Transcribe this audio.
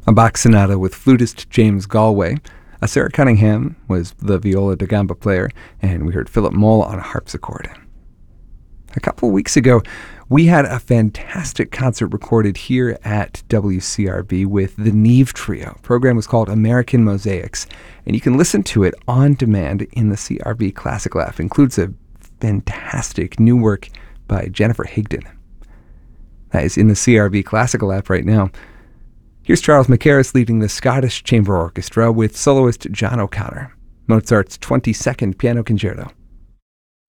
a Bach sonata with flutist James Galway. Sarah Cunningham was the viola da gamba player, and we heard Philip Moll on a harpsichord. A couple of weeks ago, we had a fantastic concert recorded here at WCRB with the Neve Trio. The program was called American Mosaics, and you can listen to it on demand in the CRB Classical app. It includes a fantastic new work by Jennifer Higdon. That is in the CRB Classical app right now. Here's Charles Mackerras leading the Scottish Chamber Orchestra with soloist John O'Connor. Mozart's 22nd Piano Concerto.